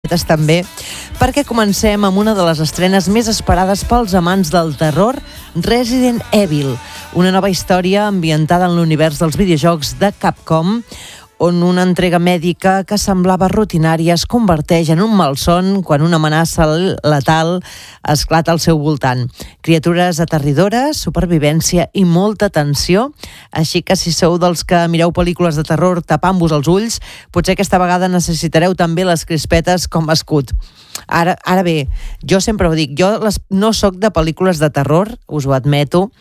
crispetes també, perquè comencem amb una de les estrenes més esperades pels amants del terror, Resident Evil, una nova història ambientada en l'univers dels videojocs de Capcom, on una entrega mèdica que semblava rutinària es converteix en un malson quan una amenaça letal esclata al seu voltant. Criatures aterridores, supervivència i molta tensió, així que si sou dels que mireu pel·lícules de terror tapant-vos els ulls, potser aquesta vegada necessitareu també les crispetes com a escut. Ara bé, jo sempre ho dic, jo no sóc de pel·lícules de terror, us ho admeto,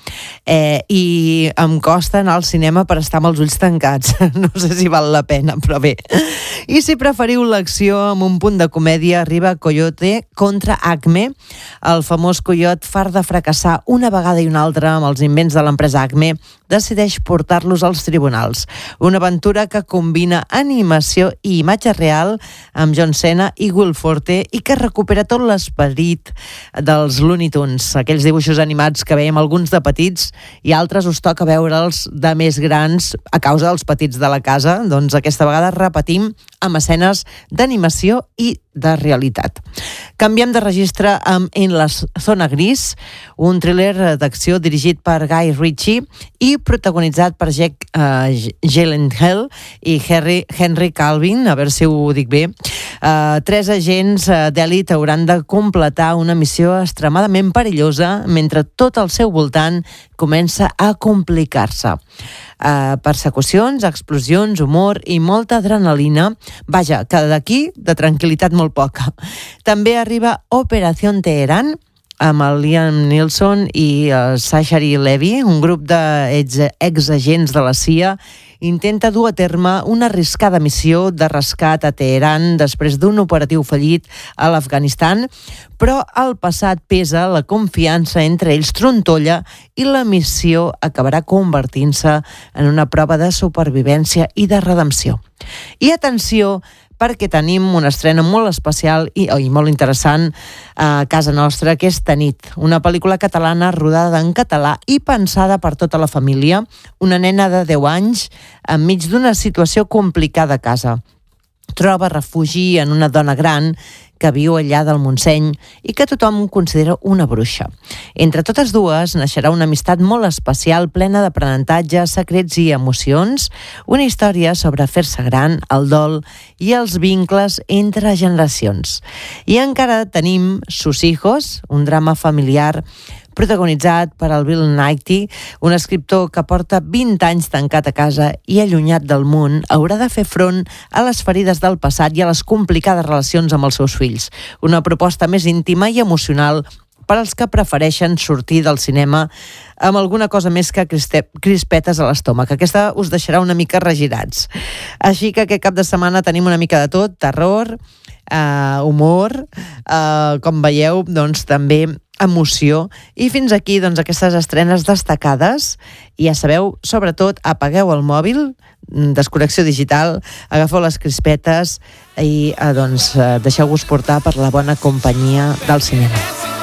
i em costa anar al cinema per estar amb els ulls tancats. No sé si val la pena, però bé. I si preferiu l'acció amb un punt de comèdia, arriba Coyote contra Acme. El famós coiot, fart de fracassar una vegada i una altra amb els invents de l'empresa Acme, decideix portar-los als tribunals. Una aventura que combina animació i imatge real amb John Cena i Will Forte i que recupera tot l'esperit dels Looney Tunes, aquells dibuixos animats que veiem alguns de petits i altres us toca veure'ls de més grans a causa dels petits de la casa. Doncs aquesta vegada repetim amb escenes d'animació i de realitat. Canviem de registre amb En la zona gris, un thriller d'acció dirigit per Guy Ritchie i protagonitzat per Jake Gyllenhaal i Henry Calvin, a veure si ho dic bé. Tres agents d'èlit hauran de completar una missió extremadament perillosa mentre tot al seu voltant comença a complicar-se. Persecucions, explosions, humor i molta adrenalina. Vaja, que d'aquí de tranquil·litat molt poca. També arriba Operación Teherán, amb el Liam Neeson i Zachary Levi, un grup d'exagents de la CIA, intenta dur a terme una arriscada missió de rescat a Teheran després d'un operatiu fallit a l'Afganistan, però el passat pesa, la confiança entre ells trontolla i la missió acabarà convertint-se en una prova de supervivència i de redempció. I atenció, perquè tenim una estrena molt especial i molt interessant a casa nostra, que és Tanit, una pel·lícula catalana rodada en català i pensada per tota la família, una nena de 10 anys enmig d'una situació complicada a casa. Troba refugi en una dona gran que viu allà del Montseny i que tothom considera una bruixa. Entre totes dues naixerà una amistat molt especial, plena d'aprenentatge, secrets i emocions, una història sobre fer-se gran, el dol i els vincles entre generacions. I encara tenim Sus hijos, un drama familiar protagonitzat per el Bill Nighy, un escriptor que porta 20 anys tancat a casa i allunyat del món, haurà de fer front a les ferides del passat i a les complicades relacions amb els seus fills. Una proposta més íntima i emocional per als que prefereixen sortir del cinema amb alguna cosa més que crispetes a l'estómac. Aquesta us deixarà una mica regirats. Així que aquest cap de setmana tenim una mica de tot, terror, humor, com veieu, doncs també emoció, i fins aquí doncs aquestes estrenes destacades. I ja sabeu, sobretot apagueu el mòbil, desconnexió digital, agafeu les crispetes i deixeu-vos portar per la bona companyia del cinema.